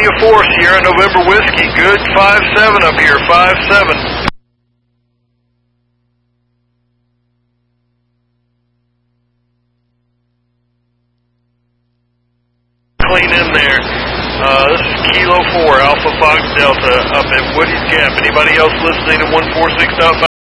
India 4, Sierra November Whiskey. Good 5-7 up here, 5-7. Clean in there. This is Kilo 4, Alpha Fox Delta up at Woody's Gap. Anybody else listening to 146.5?